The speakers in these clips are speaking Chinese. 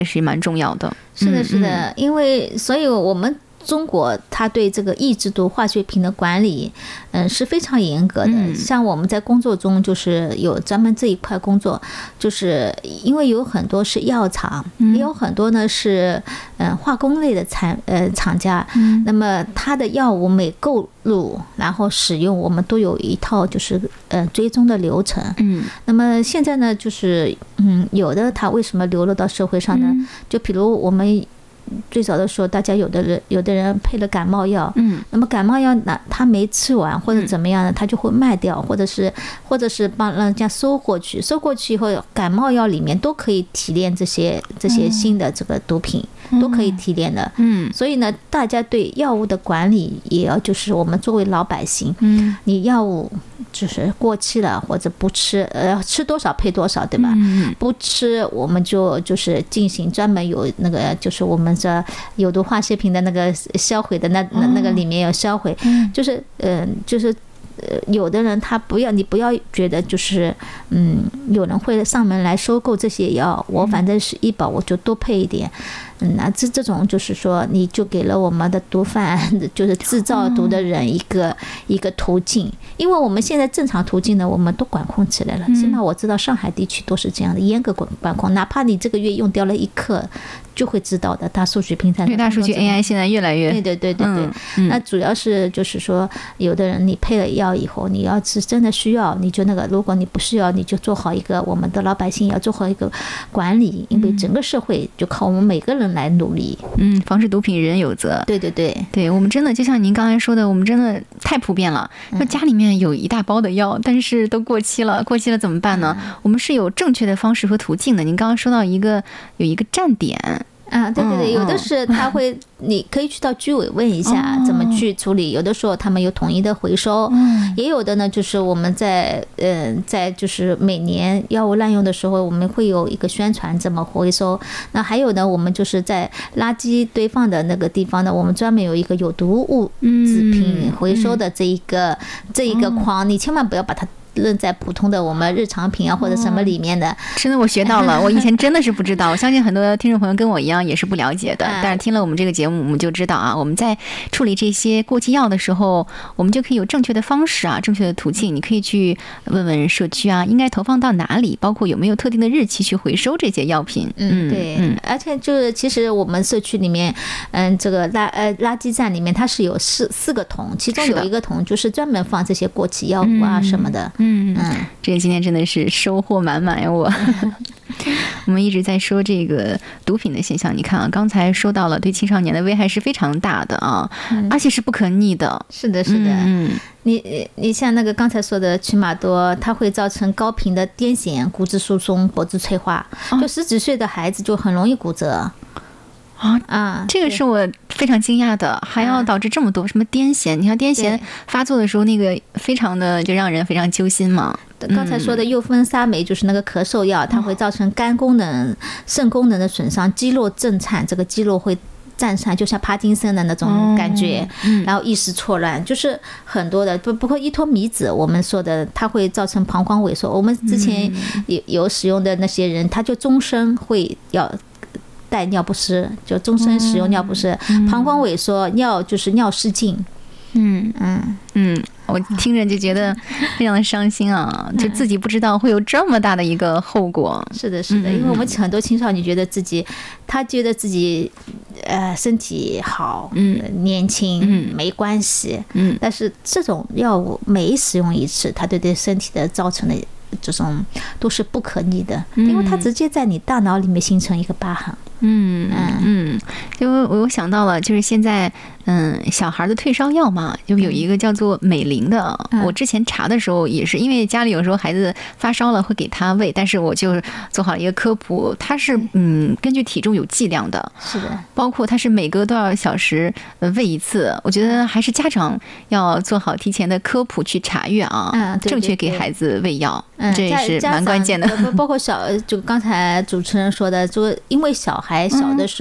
是蛮重要的。 是的，是的，因为所以我们中国它对这个抑制毒化学品的管理，是非常严格的。像我们在工作中就是有专门这一块工作，就是因为有很多是药厂，也有很多呢是化工类的厂家，那么它的药物每购入然后使用，我们都有一套就是追踪的流程。那么现在呢，就是有的它为什么流落到社会上呢？就比如我们最早的时候，大家有的人配了感冒药，那么感冒药呢，他没吃完或者怎么样呢，他就会卖掉，或者是帮人家收过去以后，感冒药里面都可以提炼这些新的这个毒品，都可以提炼的。所以呢，大家对药物的管理也要就是我们作为老百姓，你药物就是过期了或者不吃，吃多少配多少，对吧？不吃我们就是进行专门有那个就是我们这有毒化学品的那个销毁的那个里面有销毁，就是有的人他你不要觉得就是有人会上门来收购这些药，我反正是医保我就多配一点。那这种就是说，你就给了我们的毒贩，就是制造毒的人一个途径。因为我们现在正常途径呢，我们都管控起来了。起码我知道上海地区都是这样的，严格管控。哪怕你这个月用掉了1克，就会知道的。大数据平台， 对，大数据 AI 现在越来越对。那主要是就是说，有的人你配了药以后，你要是真的需要，你就那个；如果你不需要，你就做好一个我们的老百姓要做好一个管理，因为整个社会就靠我们每个人来努力。 防治毒品人有责。 对， 我们真的就像您刚才说的，我们真的太普遍了。说家里面有一大包的药，但是都过期了怎么办呢？我们是有正确的方式和途径的。您刚刚说到有一个站点。 对，有的是他会，你可以去到居委问一下怎么去处理。有的时候他们有统一的回收，也有的呢，就是我们在就是每年药物滥用的时候，我们会有一个宣传怎么回收。那还有呢，我们就是在垃圾堆放的那个地方呢，我们专门有一个有毒物质品回收的这一个框，你千万不要把它扔在普通的我们日常品啊或者什么里面的。 真的我学到了，我以前真的是不知道。我相信很多听众朋友跟我一样也是不了解的，但是听了我们这个节目，我们就知道啊，我们在处理这些过期药的时候，我们就可以有正确的方式啊，正确的途径。你可以去问问社区啊，应该投放到哪里，包括有没有特定的日期去回收这些药品。 对，而且就是其实我们社区里面，这个垃圾站里面它是有四个桶，其中有一个桶就是专门放这些过期药物啊什么的。 这今天真的是收获满满呀！我们一直在说这个毒品的现象，你看啊，刚才说到了对青少年的危害是非常大的啊，而且是不可逆的。 是的。你像那个刚才说的曲马多，它会造成高频的癫痫、骨质疏松、脖子脆化，就10几岁的孩子就很容易骨折。 这个是我非常惊讶的，还要导致这么多什么癫痫？你看癫痫发作的时候，那个非常的就让人非常揪心嘛。 刚才说的右芬沙酶就是那个咳嗽药，它会造成肝功能、肾功能的损伤，肌肉震颤，这个肌肉会颤颤，就像帕金森的那种感觉，然后意识错乱，就是很多的。不过依托米酯，我们说的它会造成膀胱萎缩。我们之前有使用的那些人，他就终身会要带尿不湿，就终身使用尿不湿，膀胱萎缩，就是尿失禁。 我听着就觉得非常的伤心啊，就自己不知道会有这么大的一个后果。 是的，因为我们很多青少年觉得自己身体好，年轻，没关系，但是这种药物每使用一次，它对身体的造成的这种都是不可逆的，因为它直接在你大脑里面形成一个疤痕。 就我想到了，就是现在小孩的退烧药嘛，就有一个叫做美林的。我之前查的时候也是，因为家里有时候孩子发烧了会给他喂，但是我就做好了一个科普，它是根据体重有剂量的， 是的， 包括它是每隔多少小时喂一次。我觉得还是家长要做好提前的科普去查阅啊，正确给孩子喂药，这也是蛮关键的。 包括就刚才主持人说的，就因为小孩小的时候，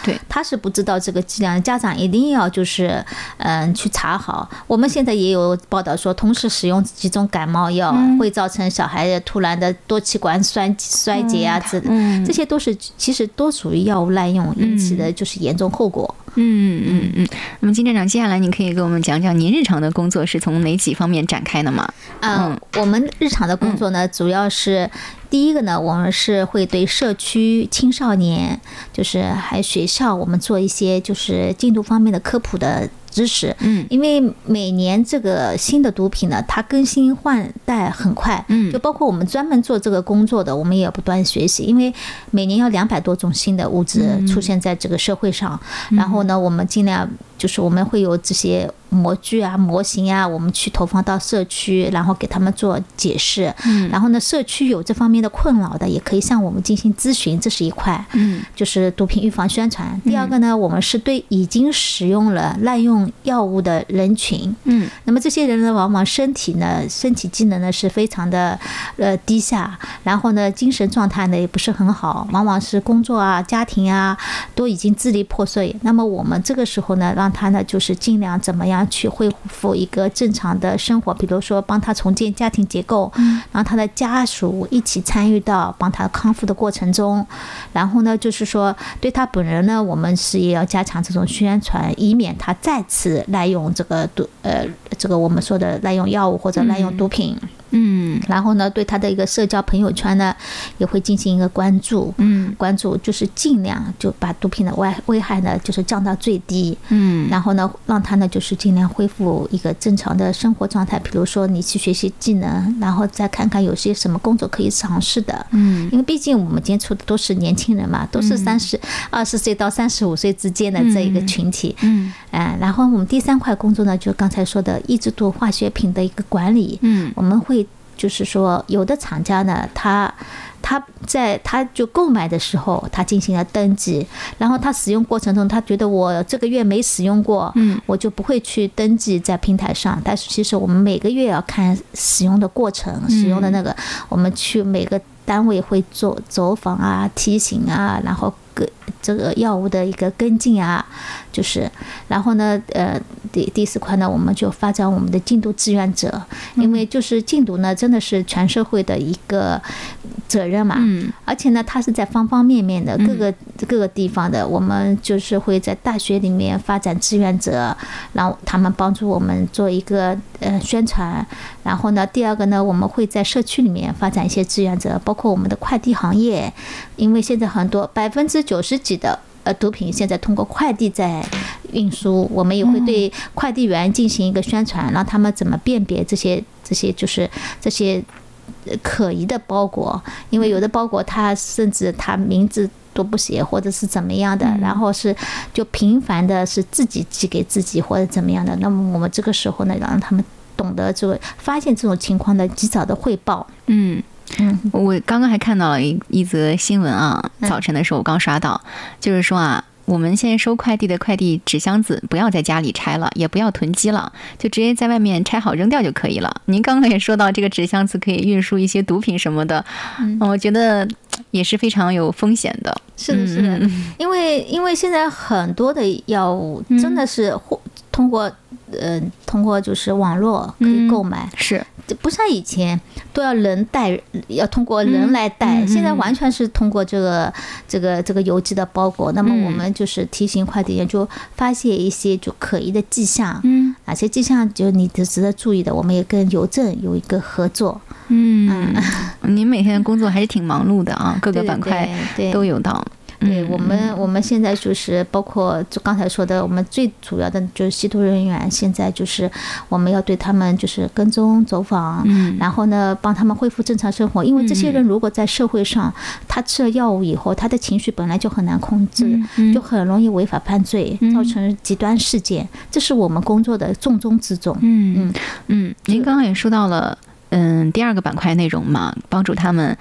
对， 他是不知道这个剂量，家长一定要就是去查好。我们现在也有报道说，同时使用几种感冒药会造成小孩突然的多器官衰竭啊之类的，这些都是其实都属于药物滥用引起的就是严重后果。 那么金站长，接下来您可以给我们讲讲您日常的工作是从哪几方面展开的吗？ 我们日常的工作呢，主要是第一个呢，我们是会对社区青少年，就是还有学校，我们做一些就是禁毒方面的科普的知识。因为每年这个新的毒品呢，它更新换代很快。就包括我们专门做这个工作的，我们也要不断学习，因为每年要200多种新的物质出现在这个社会上。然后呢，我们尽量就是我们会有这些模具啊、模型啊，我们去投放到社区，然后给他们做解释。然后呢，社区有这方面的困扰的，也可以向我们进行咨询，这是一块。就是毒品预防宣传。第二个呢，我们是对已经使用了滥用药物的人群。那么这些人呢，往往身体机能呢是非常的低下，然后呢，精神状态呢也不是很好，往往是工作啊、家庭啊都已经支离破碎。那么我们这个时候呢，让他呢就是尽量怎么样去恢复一个正常的生活，比如说帮他重建家庭结构，让他的家属一起参与到帮他康复的过程中。然后呢，就是说对他本人呢，我们是也要加强这种宣传，以免他再次滥用这个我们说的滥用药物或者滥用毒品。然后呢，对他的一个社交朋友圈呢，也会进行一个关注。关注就是尽量就把毒品的危害呢，就是降到最低。然后呢，让他呢就是尽量恢复一个正常的生活状态。比如说你去学习技能，然后再看看有些什么工作可以尝试的。因为毕竟我们接触的都是年轻人嘛，都是20岁到35岁之间的这一个群体。然后我们第3块工作呢，就刚才说的抑制毒化学品的一个管理。我们会就是说，有的厂家呢，他就购买的时候，他进行了登记，然后他使用过程中，他觉得我这个月没使用过，我就不会去登记在平台上。但是其实我们每个月要看使用的过程，使用的那个，我们去每个单位会做走访啊、提醒啊，然后这个药物的一个跟进啊，就是，然后呢，第4块呢，我们就发展我们的禁毒志愿者，因为就是禁毒呢，真的是全社会的一个责任嘛，而且呢，它是在方方面面的各个地方的，我们就是会在大学里面发展志愿者，让他们帮助我们做一个宣传，然后呢，第2个呢，我们会在社区里面发展一些志愿者，包括我们的快递行业，因为现在很多90%几的毒品现在通过快递在运输，我们也会对快递员进行一个宣传，让他们怎么辨别这些就是这些可疑的包裹，因为有的包裹它甚至它名字都不写，或者是怎么样的，然后是就频繁的是自己寄给自己或者怎么样的，那么我们这个时候呢，让他们懂得这个发现这种情况的及早的汇报。 我刚刚还看到了一则新闻啊，早晨的时候我刚刷到，就是说啊，我们现在收快递的快递纸箱子不要在家里拆了，也不要囤积了，就直接在外面拆好扔掉就可以了。您刚刚也说到这个纸箱子可以运输一些毒品什么的，我觉得也是非常有风险的。 是的，是的，因为现在很多的药物真的是通过就是网络可以购买， 是不像以前都要人带，要通过人来带，现在完全是通过这个邮寄的包裹。那么我们就是提醒快递员，就发现一些就可疑的迹象，哪些迹象就你值得注意的，我们也跟邮政有一个合作。 您每天的工作还是挺忙碌的啊，各个板块都有到。 对，我们现在就是包括就刚才说的，我们最主要的就是吸毒人员，现在就是我们要对他们就是跟踪走访，然后呢帮他们恢复正常生活。因为这些人如果在社会上，他吃了药物以后，他的情绪本来就很难控制，就很容易违法犯罪，造成极端事件，这是我们工作的重中之重。 您刚刚也说到了第2个板块内容嘛，帮助他们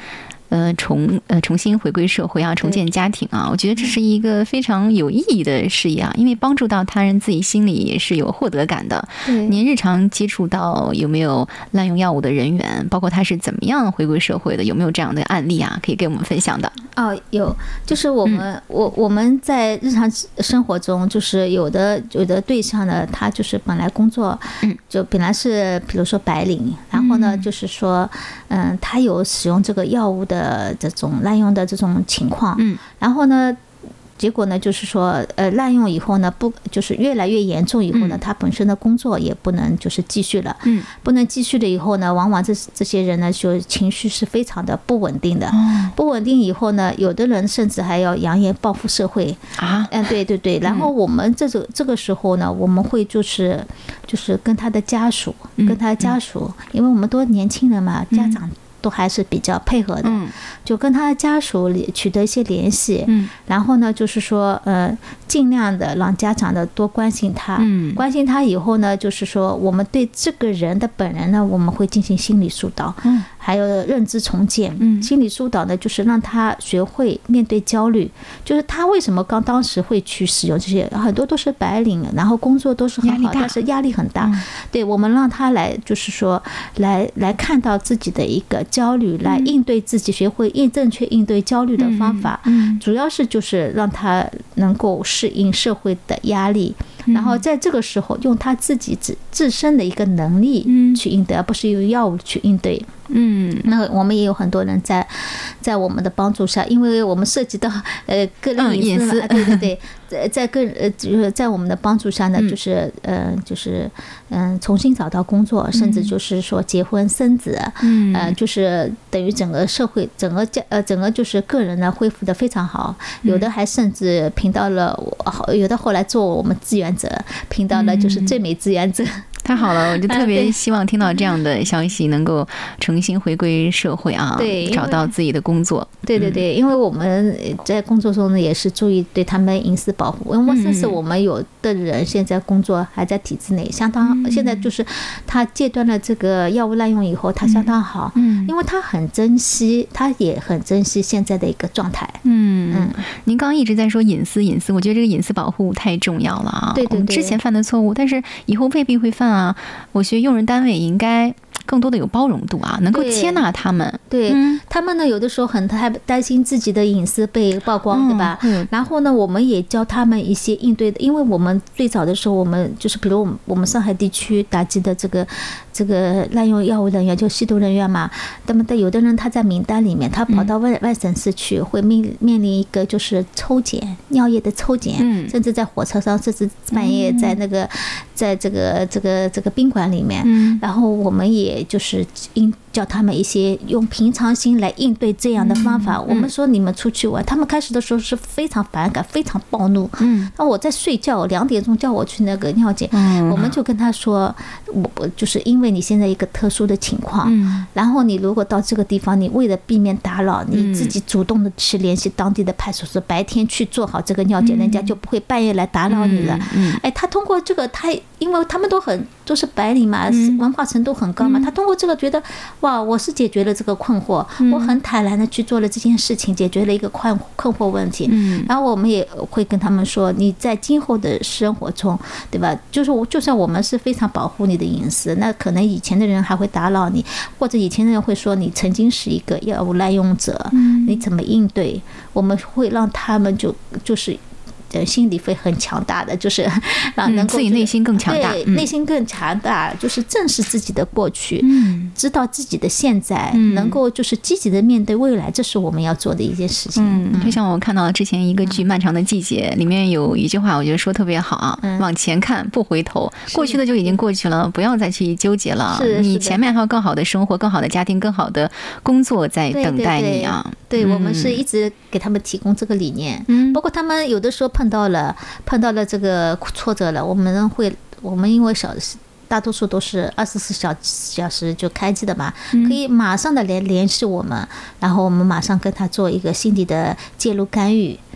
重新回归社会啊，重建家庭啊，我觉得这是一个非常有意义的事业啊，因为帮助到他人，自己心里也是有获得感的。您日常接触到有没有滥用药物的人员，包括他是怎么样回归社会的，有没有这样的案例啊，可以给我们分享的？ 有，就是我们在日常生活中，就是有的对象呢，他就是本来工作，就本来是比如说白领，然后呢，就是说，他有使用这个药物的这种滥用的这种情况，然后呢，结果呢，就是说，滥用以后呢，就是越来越严重以后呢，他本身的工作也不能就是继续了，不能继续了以后呢，往往这些人呢，就情绪是非常的不稳定的，不稳定以后呢，有的人甚至还要扬言报复社会啊，对，然后我们这个时候呢，我们会就是跟他的家属，因为我们都年轻人嘛，家长都还是比较配合的，就跟他的家属取得一些联系，然后呢，就是说，尽量的让家长的多关心他，关心他以后呢，就是说，我们对这个人的本人呢，我们会进行心理疏导，还有认知重建。心理疏导呢，就是让他学会面对焦虑，就是他为什么当时会去使用这些，很多都是白领，然后工作都是很好，但是压力很大。对，我们让他来，就是说，来看到自己的一个焦虑，来应对自己，学会正确应对焦虑的方法，主要是就是让他能够适应社会的压力，然后在这个时候用他自己自身的一个能力去应对，而不是用药物去应对。那我们也有很多人在我们的帮助下，因为我们涉及到个人隐私嘛，对，就是在我们的帮助下呢，就是重新找到工作，甚至就是说结婚生子，就是等于整个社会整个就是个人呢恢复的非常好，有的还甚至评到了，有的后来做我们志愿者，评到了就是最美志愿者。 太好了，我就特别希望听到这样的消息，能够重新回归社会啊，找到自己的工作。对， 因为我们在工作中呢，也是注意对他们隐私保护。因为甚至我们有的人现在工作还在体制内，相当现在就是他戒断了这个药物滥用以后，他相当好，因为他很珍惜，他也很珍惜现在的一个状态。 您刚刚一直在说隐私，我觉得这个隐私保护太重要了啊。对，我们之前犯的错误，但是以后未必会犯啊。我觉得用人单位应该更多的有包容度啊，能够接纳他们。对， 他们呢有的时候很担心自己的隐私被曝光，对吧？然后呢，我们也教他们一些应对的，因为我们最早的时候，我们就是比如我们上海地区打击的这个滥用药物人员，就吸毒人员嘛。那么有的人他在名单里面，他跑到外省市去，会面临一个就是抽检尿液的抽检，甚至在火车上，甚至半夜在这个宾馆里面，然后我们也就是教他们一些用平常心来应对这样的方法。我们说你们出去玩，他们开始的时候是非常反感、非常暴怒。那我在睡觉，2点钟叫我去那个尿检，我们就跟他说，我就是因为你现在一个特殊的情况，然后你如果到这个地方，你为了避免打扰，你自己主动的去联系当地的派出所，白天去做好这个尿检，人家就不会半夜来打扰你了。他通过这个，因为他们都是白领嘛，文化程度很高嘛，他通过这个觉得哇，我是解决了这个困惑，我很坦然的去做了这件事情，解决了一个困惑问题。然后我们也会跟他们说，你在今后的生活中，对吧？就算我们是非常保护你的隐私，那可能以前的人还会打扰你，或者以前的人会说你曾经是一个药物滥用者，你怎么应对？我们会让他们就是心理会很强大的，就是能够自己内心更强大， 对，内心更强大，就是正视自己的过去，知道自己的现在，能够就是积极的面对未来，这是我们要做的一件事情。 就像我看到之前一个剧《漫长的季节》里面有一句话，我觉得说特别好啊，往前看不回头，过去的就已经过去了，不要再去纠结了。你前面还有更好的生活、更好的家庭、更好的工作在等待你啊。 对，我们是一直给他们提供这个理念，包括他们有的时候碰到了这个挫折了，我们因为大多数都是24小时就开机的嘛，可以马上的联系我们，然后我们马上跟他做一个心理的介入干预。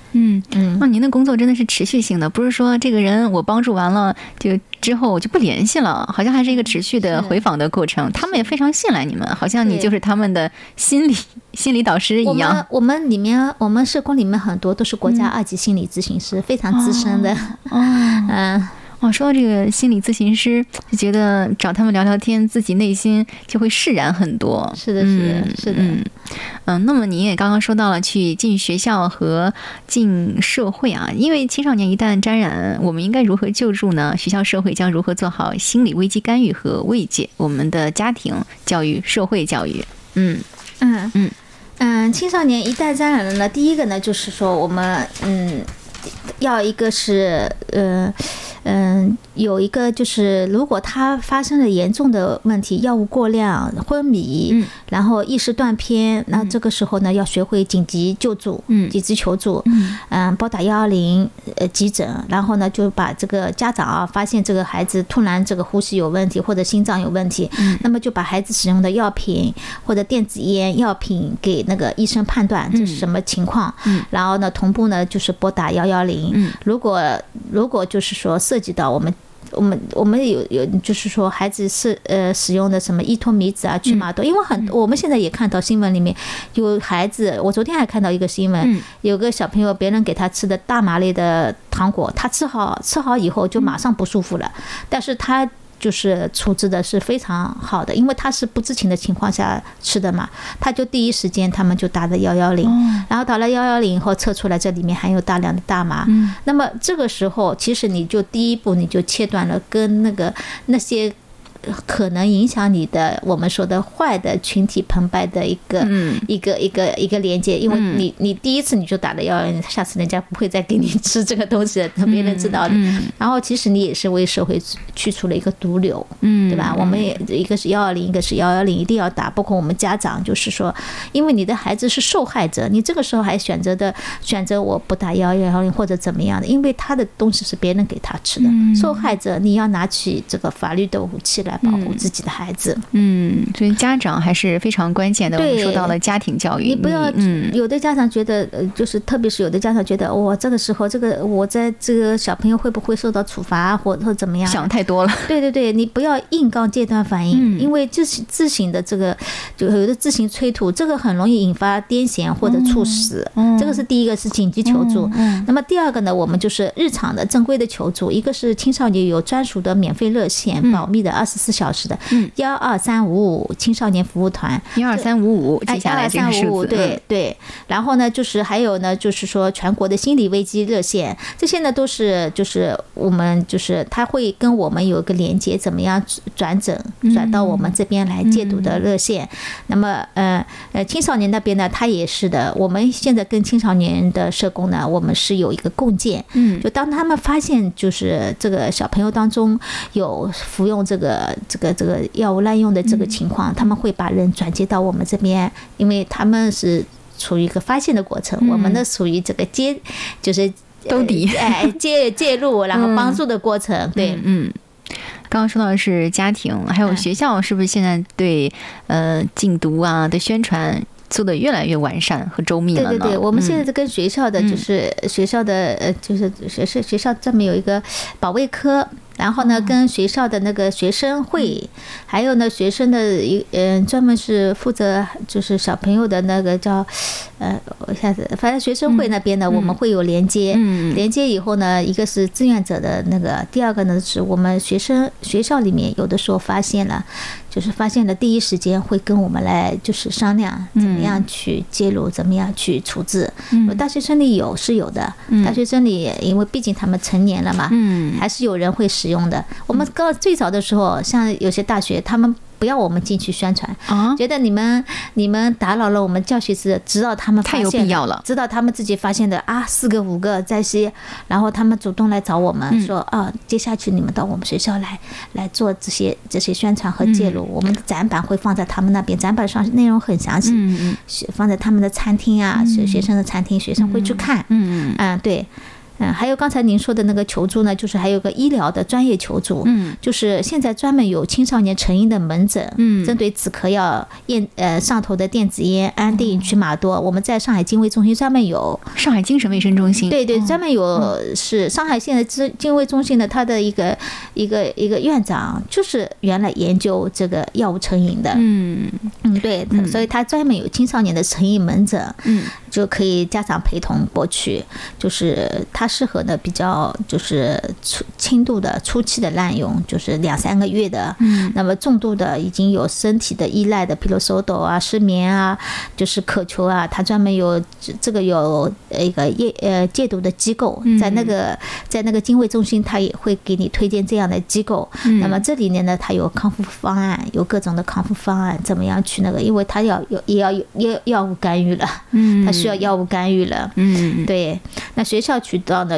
那您的工作真的是持续性的，不是说这个人我帮助完了就之后我就不联系了，好像还是一个持续的回访的过程。他们也非常信赖你们，好像你就是他们的心理导师一样。 我们社工里面很多都是国家2级心理咨询师，非常资深的。 说到这个心理咨询师，就觉得找他们聊聊天，自己内心就会释然很多。 是的。 那么您也刚刚说到了去进学校和进社会啊，因为青少年一旦沾染，我们应该如何救助呢？学校社会将如何做好心理危机干预和慰藉？我们的家庭教育、社会教育。 青少年一旦沾染了呢，第一个呢就是说我们要一个是有一个就是，如果他发生了严重的问题，药物过量、昏迷，然后意识断片，那这个时候呢，要学会紧急救助，紧急求助，拨打110急诊，然后呢，就把这个家长发现这个孩子突然这个呼吸有问题或者心脏有问题，那么就把孩子使用的药品或者电子烟药品给那个医生判断这是什么情况，然后呢，同步呢就是拨打110，如果就是说涉及到我们有就是说孩子是使用的什么依托米子啊、曲马多，因为我们现在也看到新闻里面有孩子，我昨天还看到一个新闻，有个小朋友别人给他吃的大麻类的糖果，他吃好以后就马上不舒服了，但是他就是处置的是非常好的，因为他是不知情的情况下吃的嘛，他就第一时间他们就打的110，然后打了110以后测出来这里面含有大量的大麻，那么这个时候其实你就第一步你就切断了跟那些可能影响你的我们说的坏的群体澎湃的一个连接，因为你第一次你就打了110，下次人家不会再给你吃这个东西的，没人知道的。然后其实你也是为社会去除了一个毒瘤，对吧？我们也一个是120，一个是110，一定要打。包括我们家长就是说，因为你的孩子是受害者，你这个时候还选择我不打110或者怎么样的，因为他的东西是别人给他吃的，受害者你要拿起这个法律的武器来保护自己的孩子。 所以家长还是非常关键的。我们说到了家庭教育， 你不要有的家长觉得就是特别是有的家长觉得这个时候我在这个小朋友会不会受到处罚或者怎么样， 想太多了。 对，你不要硬刚阶段反应，因为自行的这个就有的自行催吐，这个很容易引发癫痫或者猝死，这个是第一个是紧急求助。那么第二个呢，我们就是日常的正规的求助，一个是青少年有专属的免费热线，保密的24小时的12355青少年服务团 12355，接下来这个数字， 对。然后呢，就是还有呢，就是说全国的心理危机热线，这些呢都是就是我们就是他会跟我们有一个连接，怎么样转到我们这边来戒毒的热线。那么青少年那边呢，他也是的。我们现在跟青少年的社工呢，我们是有一个共建，就当他们发现就是这个小朋友当中有服用这个药物滥用的这个情况，他们会把人转接到我们这边，因为他们是处于一个发现的过程，我们呢属于这个就是兜底介入然后帮助的过程。对， 刚刚说到的是家庭，还有学校，是不是现在对禁毒啊的宣传做得越来越完善和周密了呢？ 对，我们现在跟学校的就是学校的就是学校专门有一个保卫科，然后呢跟学校的那个学生会，还有呢学生的专门是负责就是小朋友的那个叫我一下子反正学生会那边呢我们会有连接，连接以后呢，一个是志愿者的那个，第二个呢是我们学校里面有的时候发现了第一时间会跟我们来就是商量怎么样去介入，怎么样去处置。大学生里是有的，大学生里因为毕竟他们成年了嘛，还是有人会使用的。我们最早的时候，像有些大学他们不要我们进去宣传，觉得你们打扰了我们教学室，直到他们发现太有必要了， 直到他们自己发现的4个5个在西，然后他们主动来找我们说接下去你们到我们学校来做这些宣传和介入。我们的展板会放在他们那边，展板上内容很详细，放在他们的餐厅啊，学生的餐厅，学生会去看。对。 还有刚才您说的那个求助呢，就是还有个医疗的专业求助，就是现在专门有青少年成瘾的门诊，针对止咳药、上头的电子烟、安定、曲马多，我们在上海精卫中心专门有。 上海精神卫生中心， 对对，专门有，是上海现在精卫中心的他的一个院长，就是原来研究这个药物成瘾的，对，所以他专门有青少年的成瘾门诊，就可以家长陪同过去，就是他适合的比较就是轻度的初期的滥用，就是2-3个月的，那么重度的已经有身体的依赖的，比如手抖啊、失眠啊、就是渴求啊，他专门有这个有一个戒毒的机构，在那个精卫中心，他也会给你推荐这样的机构。那么这里面呢，他有康复方案，有各种的康复方案，怎么样去那个？因为他也要有药物干预了，他需要药物干预了。对，那学校渠道